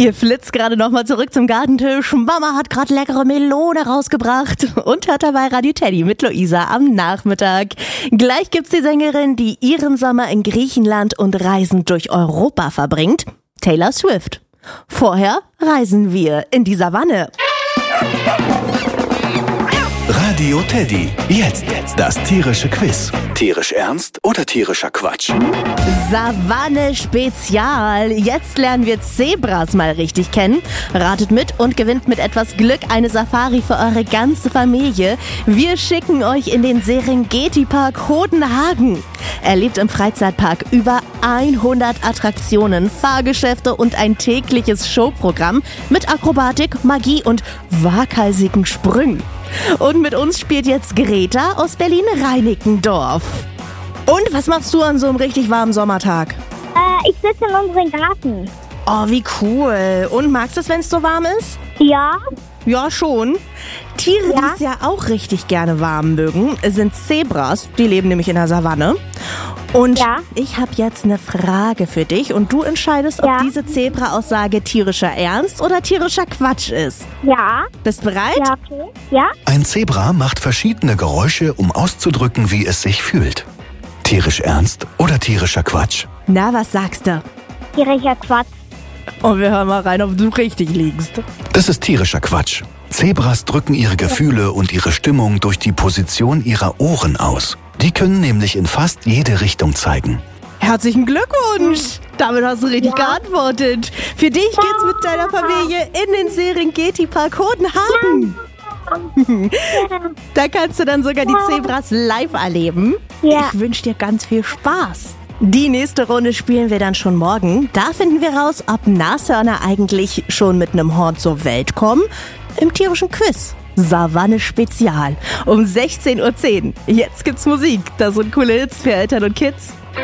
Ihr flitzt gerade nochmal zurück zum Gartentisch. Mama hat gerade leckere Melone rausgebracht und hört dabei Radio Teddy mit Luisa am Nachmittag. Gleich gibt's die Sängerin, die ihren Sommer in Griechenland und reisend durch Europa verbringt, Taylor Swift. Vorher reisen wir in die Savanne. Radio Teddy. Jetzt das tierische Quiz. Tierisch ernst oder tierischer Quatsch? Savanne Spezial. Jetzt lernen wir Zebras mal richtig kennen. Ratet mit und gewinnt mit etwas Glück eine Safari für eure ganze Familie. Wir schicken euch in den Serengeti-Park Hodenhagen. Erlebt im Freizeitpark über 100 Attraktionen, Fahrgeschäfte und ein tägliches Showprogramm mit Akrobatik, Magie und waghalsigen Sprüngen. Und mit uns spielt jetzt Greta aus Berlin-Reinickendorf. Und was machst du an so einem richtig warmen Sommertag? Ich sitze in unserem Garten. Oh, wie cool. Und magst du es, wenn es so warm ist? Ja? Ja, schon. Tiere, die es ja auch richtig gerne warm mögen, sind Zebras. Die leben nämlich in der Savanne. Und ich habe jetzt eine Frage für dich und du entscheidest, ob diese Zebra-Aussage tierischer Ernst oder tierischer Quatsch ist. Ja. Bist du bereit? Ja, okay. Ja? Ein Zebra macht verschiedene Geräusche, um auszudrücken, wie es sich fühlt. Tierisch ernst oder tierischer Quatsch? Na, was sagst du? Tierischer Quatsch. Und wir hören mal rein, ob du richtig liegst. Das ist tierischer Quatsch. Zebras drücken ihre Gefühle und ihre Stimmung durch die Position ihrer Ohren aus. Die können nämlich in fast jede Richtung zeigen. Herzlichen Glückwunsch! Damit hast du richtig geantwortet. Für dich geht's mit deiner Familie in den Serengeti-Park Hodenhagen. Da kannst du dann sogar die Zebras live erleben. Ja. Ich wünsche dir ganz viel Spaß. Die nächste Runde spielen wir dann schon morgen. Da finden wir raus, ob Nashörner eigentlich schon mit einem Horn zur Welt kommen. Im tierischen Quiz. Savanne Spezial. Um 16:10 Uhr. Jetzt gibt's Musik. Das sind coole Hits für Eltern und Kids.